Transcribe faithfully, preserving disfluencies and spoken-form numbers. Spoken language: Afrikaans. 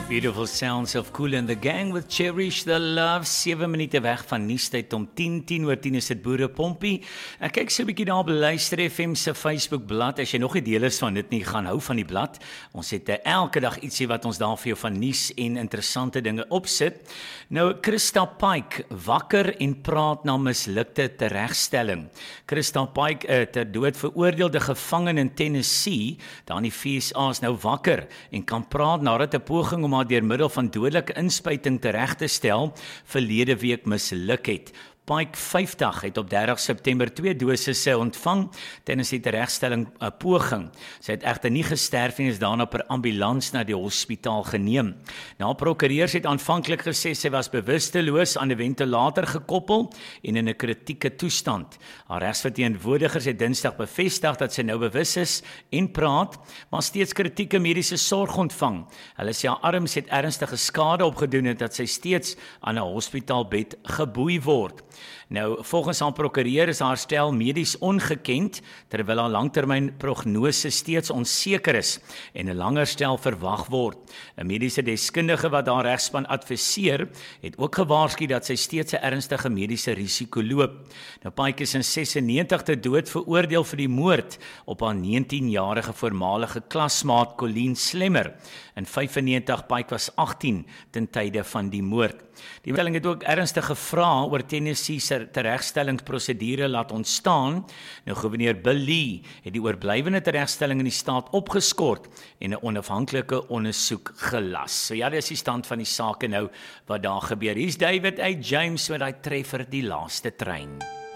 Beautiful sounds of Kool and the Gang with Cherish the Love. sewe minute weg van nuustyd om tien, tien oor tien is dit Boere Pompie. Ek kyk so 'n bietjie daar op Luister F M se Facebook bladsy. As jy nog nie deel is van dit nie, gaan hou van die blad. Ons het uh, elke dag ietsie wat ons daar vir jou van nuus en interessante dinge opsit. Nou Christa Pike wakker en praat na mislukte teregstelling. Christa Pike, 'n uh, ter dood veroordeelde gevangene in Tennessee, daar in die V S A is nou wakker en kan praat nadat 'n poging om haar deur middel van dodelike inspuiting tereg te stel verlede week misluk het. Pike vyftig het op dertig September twee dosisse ontvang tydens die teregstelling 'n poging. Sy het egter nie gesterf en is daarna per ambulans na die hospitaal geneem. Nou prokureurs het aanvanklik gesê sy was bewusteloos aan 'n ventilator gekoppel en in 'n kritieke toestand. Haar regsverteenwoordigers het Dinsdag bevestig dat sy nou bewus is en praat, maar steeds kritieke mediese sorg ontvang. Hulle sê haar arms het ernstige skade opgedoen en dat sy steeds aan 'n hospitaalbed geboei word. Nou, volgens haar prokureur is haar herstel medies ongekend, terwyl haar langtermyn prognose steeds onseker is en 'n langer herstel verwag word. 'n Mediese deskundige wat haar regspan adviseer, het ook gewaarsku dat sy steeds 'n ernstige mediese risiko loop. Nou, Pike is in sesennegentig te dood veroordeel vir die moord op haar negentienjarige voormalige klasmaat Colleen Slemmer. In vyfennegentig, Pike was agttien ten tye van die moord. Die stelling het ook ernstige vrae oor Tennessee se teregstellingsprosedure laat ontstaan. Nou gouverneur Bill Lee het die oorblywende teregstelling in die staat opgeskort en 'n onafhanklike ondersoek gelas. So ja, dis die stand van die sake nou wat daar gebeur. Hier's David A. James met hy treffer die laaste trein.